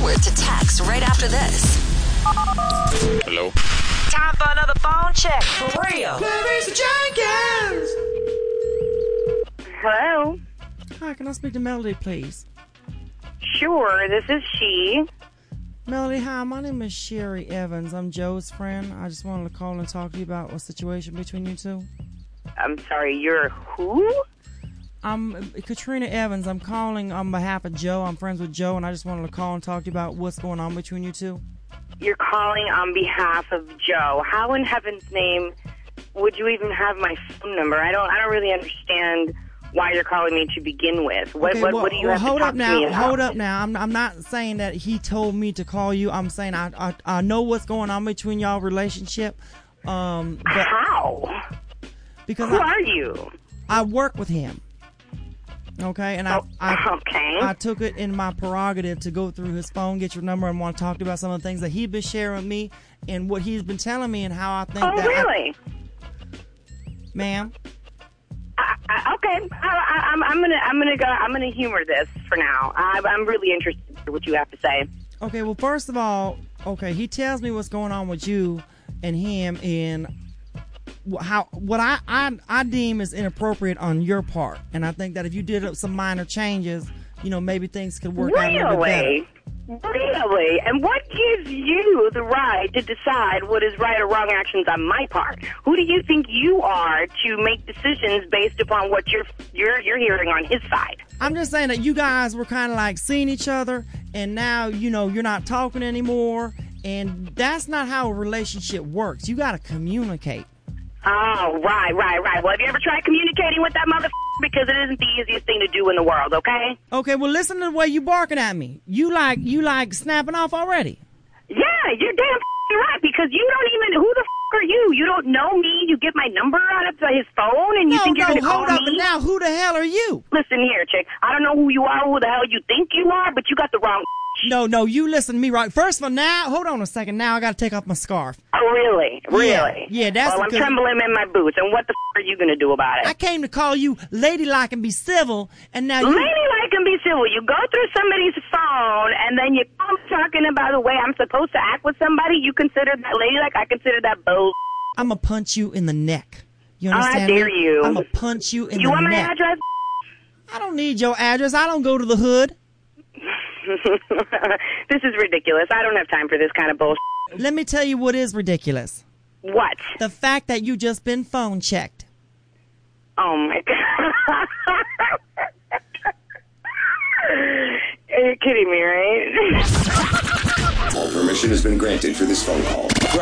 keyword to text right after this. Hello? Time for another phone check. For real. Clarissa Jenkins! Hello? Hi, can I speak to Melody, please? Sure, this is she. Melody, hi, my name is Sherry Evans. I'm Joe's friend. I just wanted to call and talk to you about a situation between you two. I'm sorry, you're who? I'm Katrina Evans. I'm calling on behalf of Joe. I'm friends with Joe, and I just wanted to call and talk to you about what's going on between you two. You're calling on behalf of Joe. How in heaven's name would you even have my phone number? I don't really understand why you're calling me to begin with. What do you have to talk to me about? Hold up now. I'm not saying that he told me to call you. I'm saying I know what's going on between y'all relationship. How? Because who are you? I work with him. Okay, and I took it in my prerogative to go through his phone, get your number, and want to talk about some of the things that he's been sharing with me and what he's been telling me and how I think that. Oh, really? Ma'am? Okay, I'm gonna humor this for now. I'm really interested in what you have to say. Okay, well, first of all, he tells me what's going on with you and him and what I deem is inappropriate on your part, and I think that if you did some minor changes, maybe things could work out a little bit better. Really? And what gives you the right to decide what is right or wrong actions on my part? Who do you think you are to make decisions based upon what you're hearing on his side? I'm just saying that you guys were kind of like seeing each other, and now, you're not talking anymore, and that's not how a relationship works. You got to communicate. Oh, right. Well, have you ever tried communicating with that motherfucker? Because it isn't the easiest thing to do in the world, okay? Okay, well, listen to the way you barking at me. You like snapping off already. Yeah, you're damn right, because you don't even, who the are you? You don't know me. You get my number out of his phone, and you think you're going to call me? No, hold up, now, who the hell are you? Listen here, chick. I don't know who you are, who the hell you think you are, but you got the wrong No, you listen to me right. First of all, now, hold on a second. Now I got to take off my scarf. Oh, really? Really? Yeah, that's Well, I'm trembling in my boots, and what the are you going to do about it? I came to call you ladylike and be civil, and now you... Ladylike and be civil. You go through somebody's phone, and then you come talking about the way I'm supposed to act with somebody. You consider that ladylike? I consider that bull. I'm going to punch you in the neck. You understand I dare you. I'm going to punch you in the neck. You want my address? I don't need your address. I don't go to the hood. This is ridiculous. I don't have time for this kind of bullshit. Let me tell you what is ridiculous. What? The fact that you just been phone checked. Oh, my God. You're kidding me, right? All permission has been granted for this phone call.